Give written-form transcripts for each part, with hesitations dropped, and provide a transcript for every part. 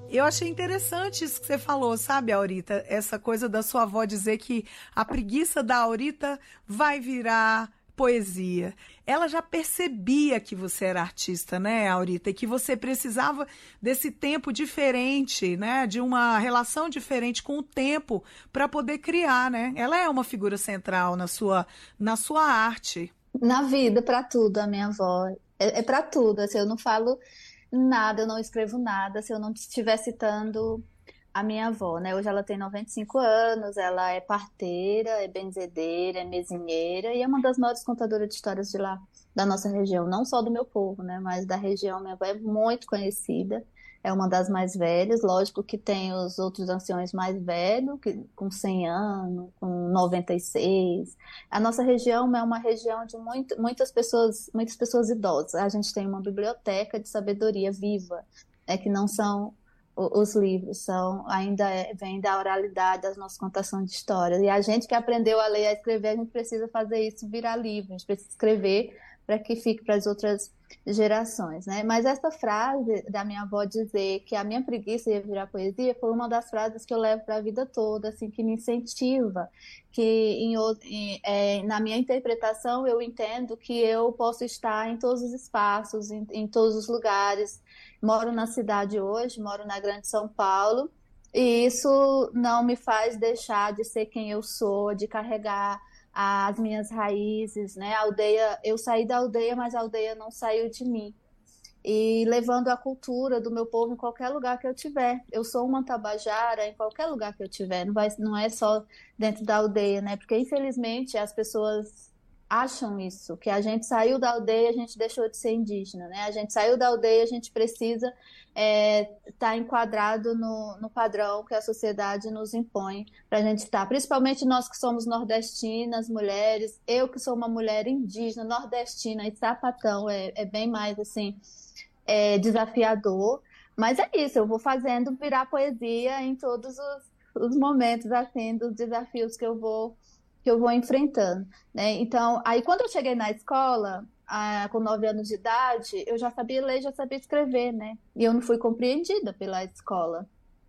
Eu achei interessante isso que você falou, sabe, Aurita? Essa coisa da sua avó dizer que a preguiça da Aurita vai virar poesia. Ela já percebia que você era artista, né, Aurita? E que você precisava desse tempo diferente, né? De uma relação diferente com o tempo para poder criar, né? Ela é uma figura central na sua arte. Na vida, para tudo, a minha avó. É para tudo. Assim, eu não falo nada, eu não escrevo nada se eu não estiver citando a minha avó, né? Hoje ela tem 95 anos, ela é parteira, é benzedeira, é mesinheira e é uma das maiores contadoras de histórias de lá, da nossa região, não só do meu povo, né? Mas da região. Minha avó é muito conhecida, é uma das mais velhas. Lógico que tem os outros anciões mais velhos, com 100 anos, com 96. A nossa região é uma região de muitas pessoas idosas. A gente tem uma biblioteca de sabedoria viva, que não são os livros, vem da oralidade, das nossas contações de histórias. E a gente que aprendeu a ler e a escrever, a gente precisa fazer isso virar livro, a gente precisa escrever para que fique para as outras gerações, né? Mas essa frase da minha avó dizer que a minha preguiça ia virar poesia foi uma das frases que eu levo para a vida toda, assim, que me incentiva, que na minha interpretação eu entendo que eu posso estar em todos os espaços, em todos os lugares. Moro na cidade hoje, moro na Grande São Paulo, e isso não me faz deixar de ser quem eu sou, de carregar as minhas raízes, né? A aldeia, eu saí da aldeia, mas a aldeia não saiu de mim. E levando a cultura do meu povo em qualquer lugar que eu tiver. Eu sou uma tabajara em qualquer lugar que eu tiver, não é só dentro da aldeia, né? Porque infelizmente as pessoas acham isso, que a gente saiu da aldeia, a gente deixou de ser indígena, né? A gente saiu da aldeia, a gente precisa estar enquadrado no padrão que a sociedade nos impõe para a gente estar. Principalmente nós que somos nordestinas, mulheres, eu que sou uma mulher indígena, nordestina e sapatão, é bem mais assim, desafiador. Mas é isso, eu vou fazendo virar poesia em todos os momentos assim dos desafios que eu vou enfrentando, né? Então, aí quando eu cheguei na escola, com 9 anos de idade, eu já sabia ler, já sabia escrever, né? E eu não fui compreendida pela escola,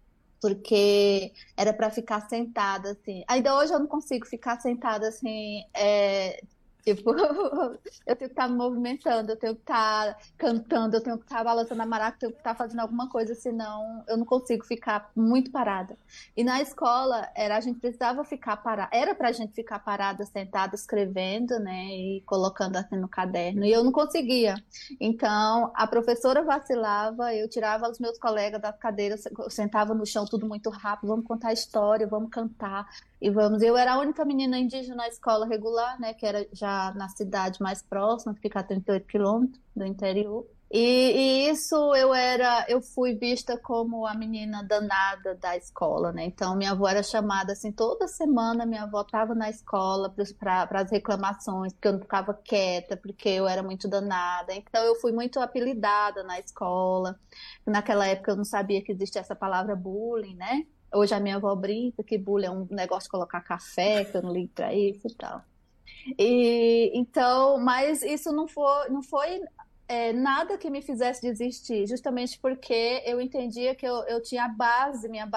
porque era para ficar sentada assim. Ainda hoje eu não consigo ficar sentada assim, tipo, eu tenho que estar me movimentando, eu tenho que estar cantando, eu tenho que estar balançando a maraca, eu tenho que estar fazendo alguma coisa, senão eu não consigo ficar muito parada. E na escola a gente precisava ficar parada, era para a gente ficar parada, sentada, escrevendo, né, e colocando assim no caderno, e eu não conseguia. Então, a professora vacilava, eu tirava os meus colegas das cadeiras, eu sentava no chão tudo muito rápido, vamos contar história, vamos cantar. E vamos, eu era a única menina indígena na escola regular, né, que era já na cidade mais próxima, que fica a 38 quilômetros do interior. E isso eu fui vista como a menina danada da escola, né? Então minha avó era chamada assim toda semana, minha avó estava na escola para as reclamações, porque eu não ficava quieta, porque eu era muito danada. Então eu fui muito apelidada na escola. Naquela época eu não sabia que existia essa palavra bullying, né? Hoje a minha avó brinca que bullying é um negócio de colocar café, que eu não ligo pra isso e tal. E então, mas isso não foi nada que me fizesse desistir, justamente porque eu entendia que eu tinha a base, minha